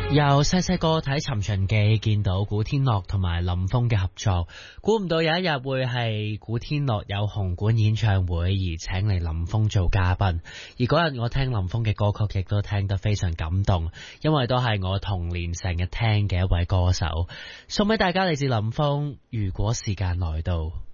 由細細個睇《尋秦記》，見到古天樂同埋林峰嘅合作，估唔到有一日會係古天樂有紅館演唱會而請嚟林峰做嘉賓。而嗰日我聽林峰嘅歌曲，亦都聽得非常感動，因為都係我童年成日聽嘅一位歌手。送俾大家嚟自林峰，如果時間來到。